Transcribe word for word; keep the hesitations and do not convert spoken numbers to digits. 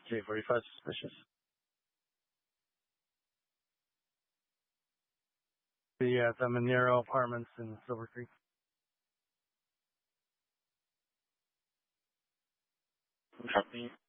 J forty-five suspicious. The, uh, the Monero apartments in Silver Creek. Copy.